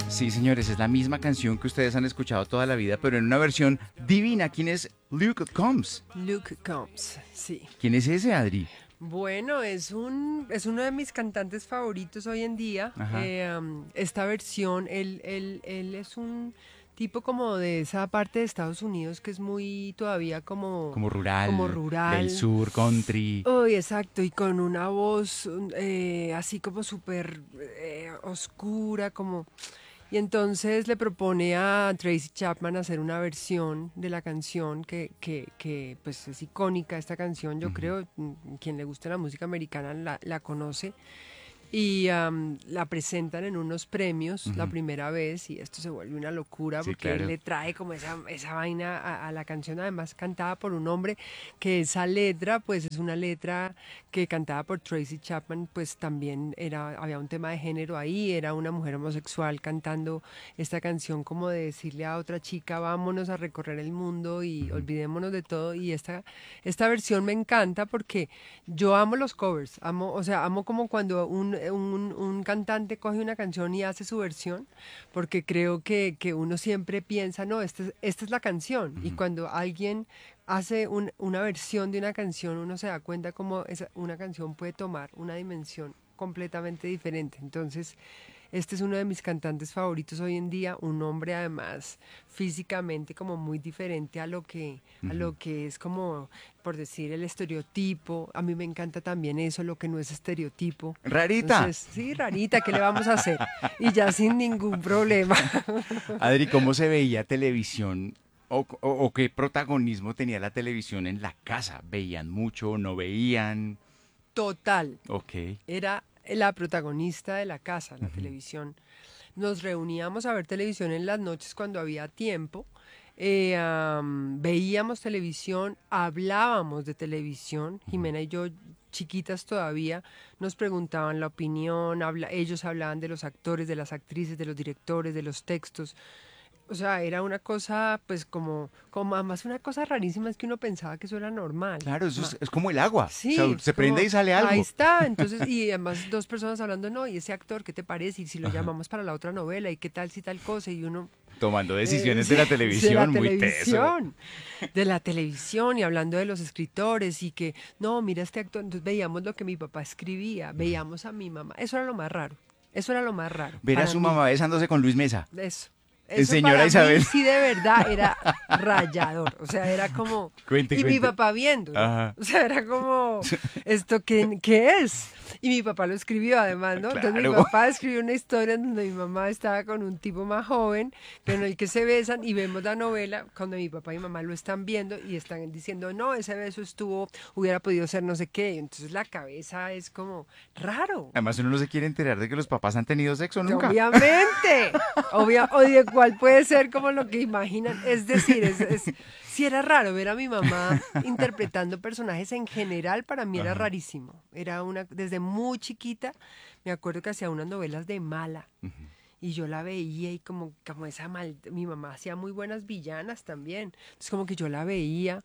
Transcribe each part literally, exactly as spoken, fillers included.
Sí, señores, es la misma canción que ustedes han escuchado toda la vida, pero en una versión divina. ¿Quién es Luke Combs? Luke Combs, sí. ¿Quién es ese, Adri? Bueno, es un es uno de mis cantantes favoritos hoy en día. Ajá. Eh, um, esta versión, él, él, él es un tipo como de esa parte de Estados Unidos que es muy todavía como, Como como rural, del rural. sur, country. Uy, exacto, y con una voz un- eh, así como súper eh, oscura, como... Y entonces le propone a Tracy Chapman hacer una versión de la canción que, que, que pues es icónica esta canción, yo Ujú. creo, mm, quien le gusta la música americana la, la conoce y am, la presentan en unos premios la Ujú. primera vez y esto se vuelve una locura Sí, porque él claro. le trae como esa, esa vaina a, a la canción, además cantada por un hombre que esa letra pues es una letra que cantada por Tracy Chapman pues también era, había un tema de género ahí, era una mujer homosexual cantando esta canción como de decirle a otra chica vámonos a recorrer el mundo y Ujú. olvidémonos de todo y esta, esta versión me encanta porque yo amo los covers, amo, o sea, amo como cuando un, un, un cantante coge una canción y hace su versión, porque creo que, que uno siempre piensa, no, esta es, esta es la canción. Y Ujú. cuando alguien hace un- una versión de una canción, uno se da cuenta cómo esa, una canción puede tomar una dimensión completamente diferente. Entonces, este es uno de mis cantantes favoritos hoy en día, un hombre además físicamente como muy diferente a lo que a Ujú. lo que es como por decir el estereotipo. A mí me encanta también eso, lo que no es estereotipo. Rarita. Entonces, sí, rarita, ¿qué le vamos a hacer? Y ya sin ningún problema. Adri, ¿cómo se veía televisión o, o- o qué protagonismo tenía la televisión en la casa? ¿Veían mucho? ¿No veían? Total. Ok. Era la protagonista de la casa, la Ujú. televisión. Nos reuníamos a ver televisión en las noches cuando había tiempo. Eh, am, veíamos televisión, hablábamos de televisión. Ujú. Jimena y yo, chiquitas todavía, nos preguntaban la opinión. Habla- ellos hablaban de los actores, de las actrices, de los directores, de los textos. O sea, era una cosa, pues como, como además una cosa rarísima es que uno pensaba que eso era normal. Claro, eso es, Ma- es como el agua. O sea, Sí, se prende como y sale ahí algo. está. Entonces, y además dos personas hablando, no, y ese actor, ¿qué te parece? Y si lo Ajá. llamamos para la otra novela, y qué tal si tal cosa, y uno, Tomando eh, decisiones de sí, la de la televisión, muy teso. televisión, de la televisión, y hablando de los escritores, y que, no, mira este actor. Entonces veíamos lo que mi papá escribía, Ujú. veíamos a mi mamá. Eso era lo más raro. Eso era lo más raro Ver a para su mí. mamá besándose con Luis Mesa. Eso. Eh, Eso Señora para mí Isabel. sí de verdad era rayador. O sea, era como... Cuente, Y mi cuente. papá viéndolo. Ajá. O sea, era como... ¿Esto qué, qué es? Y mi papá lo escribió además, ¿no? Entonces mi Claro. papá escribió una historia en donde mi mamá estaba con un tipo más joven, pero en el que se besan y vemos la novela cuando mi papá y mi mamá lo están viendo y están diciendo, no, ese beso estuvo, hubiera podido ser no sé qué. Entonces la cabeza es como raro. Además, uno no se quiere enterar de que los papás han tenido sexo nunca. Obviamente, obvia, o de cuál puede ser como lo que imaginan. Es decir, es, es, si era raro ver a mi mamá interpretando personajes en general, para mí era Ajá. rarísimo. Era una, desde muy chiquita, me acuerdo que hacía unas novelas de mala. Ujú. Y yo la veía y como, como esa mal, mi mamá hacía muy buenas villanas también. Entonces como que yo la veía.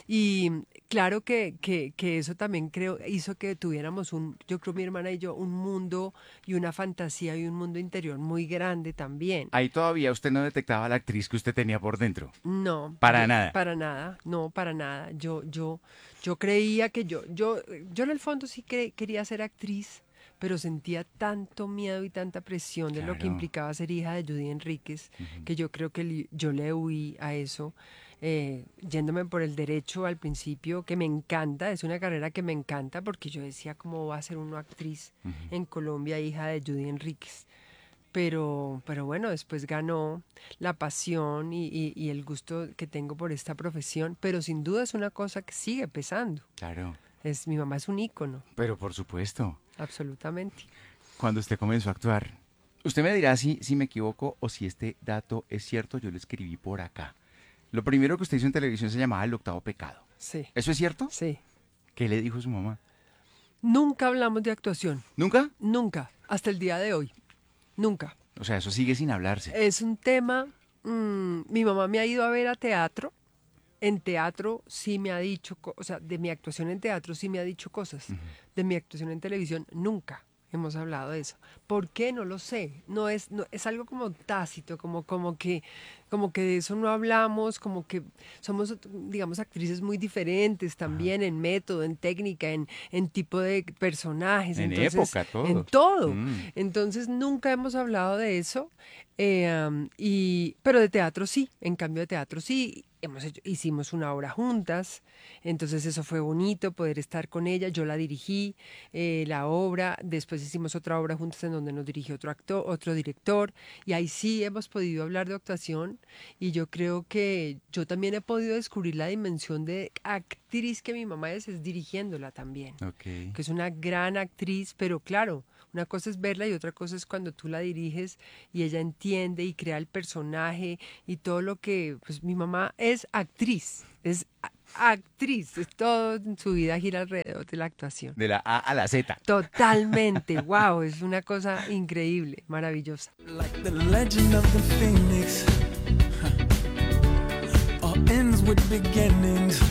Y claro que, que, que eso también creo, hizo que tuviéramos un, yo creo mi hermana y yo, un mundo y una fantasía y un mundo interior muy grande también. Ahí todavía usted no detectaba la actriz que usted tenía por dentro. No, Para yo, nada. para nada, no, para nada. Yo, yo, yo creía que yo, yo, yo en el fondo sí cre- quería ser actriz, pero sentía tanto miedo y tanta presión de lo que Claro. implicaba ser hija de Judy Enríquez, Ujú. que yo creo que li- yo le huí a eso, eh, yéndome por el derecho al principio, que me encanta, es una carrera que me encanta, porque yo decía, ¿cómo va a ser una actriz Ujú. en Colombia, hija de Judy Enríquez? Pero, pero bueno, después ganó la pasión y, y- y el gusto que tengo por esta profesión, pero sin duda es una cosa que sigue pesando. Claro. Es, mi mamá es un ícono, Pero por supuesto, absolutamente. cuando usted comenzó a actuar, usted me dirá si, si me equivoco o si este dato es cierto, yo lo escribí por acá. Lo primero que usted hizo en televisión se llamaba El Octavo Pecado. Sí, ¿Eso es cierto? sí. ¿Qué le dijo su mamá? Nunca hablamos de actuación, ¿Nunca? nunca, hasta el día de hoy, nunca. O sea, eso sigue sin hablarse. Es un tema, mm, mi mamá me ha ido a ver a teatro. En teatro sí me ha dicho, co- o sea, de mi actuación en teatro sí me ha dicho cosas. Ujú. De mi actuación en televisión nunca. hemos hablado de eso. ¿Por qué? No lo sé. No es, no, es algo como tácito, como, como que, como que de eso no hablamos, como que somos, digamos, actrices muy diferentes Ajá. también en método, en técnica, en, en tipo de personajes, En entonces, época, en todo. todo. Mm. Entonces nunca hemos hablado de eso, eh, am, y, pero de teatro sí, en cambio de teatro sí. Hemos hecho, hicimos una obra juntas, entonces eso fue bonito poder estar con ella. Yo la dirigí, eh, la obra, después hicimos otra obra juntas en donde nos dirigió otro actor, otro director, y ahí sí hemos podido hablar de actuación, y yo creo que yo también he podido descubrir la dimensión de actriz que mi mamá es, es dirigiéndola también, Ok. que es una gran actriz, pero claro, una cosa es verla y otra cosa es cuando tú la diriges y ella entiende y crea el personaje y todo lo que, pues mi mamá es actriz, es a- actriz, es todo en su vida gira alrededor de la actuación. De la A a la Z. Totalmente, wow, es una cosa increíble, maravillosa. Like the legend of the phoenix, all ends with beginnings.